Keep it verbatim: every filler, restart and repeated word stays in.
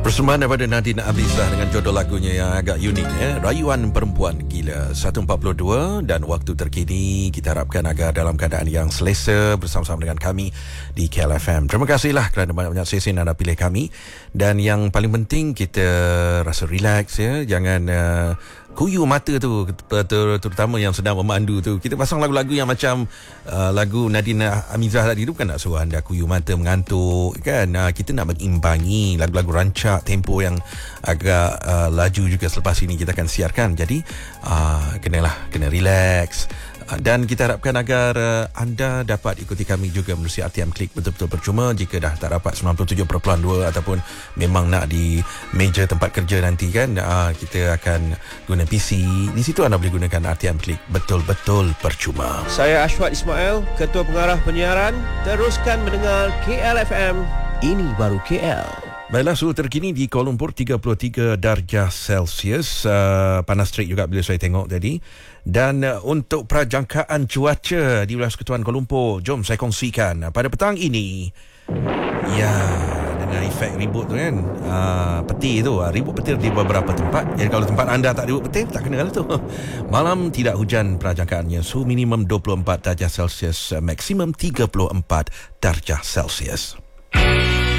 Persembahan daripada Nadine Amizah dengan jodoh lagunya yang agak unik ya. Rayuan Perempuan Gila satu empat puluh dua dan waktu terkini kita harapkan agar dalam keadaan yang selesa bersama-sama dengan kami di K L F M. Terima kasihlah kerana banyak-banyak sesi anda pilih kami, dan yang paling penting kita rasa relax ya. Jangan uh, kuyu mata tu, terutama yang sedang memandu tu. Kita pasang lagu-lagu yang macam uh, lagu Nadine Amizah tadi tu, bukan nak suruh anda kuyu mata mengantuk kan. Uh, kita nak mengimbangi lagu-lagu rancak tempo yang agak uh, laju juga selepas ini kita akan siarkan. Jadi uh, kenalah kena relax. Dan kita harapkan agar uh, anda dapat ikuti kami juga melalui R T M Klik betul-betul percuma. Jika dah tak dapat sembilan puluh tujuh perpuluhan dua ataupun memang nak di meja tempat kerja nanti kan, uh, kita akan guna P C. Di situ anda boleh gunakan R T M Klik betul-betul percuma. Saya Ashwat Ismail, Ketua Pengarah Penyiaran. Teruskan mendengar K L F M. Ini baru K L. Baiklah, suhu terkini di Kuala Lumpur tiga puluh tiga darjah Celsius. Uh, panas terik juga bila saya tengok tadi. Dan uh, untuk perjangkaan cuaca di wilayah Persekutuan Kuala Lumpur, jom saya kongsikan. Uh, pada petang ini, ya, dengan efek ribut tu kan, uh, peti tu, uh, ribut petir di beberapa tempat. Jadi kalau tempat anda tak ribut petir, tak kena lah tu. Malam tidak hujan perjangkaannya. Suhu minimum dua puluh empat darjah Celsius, uh, maksimum tiga puluh empat darjah Celsius.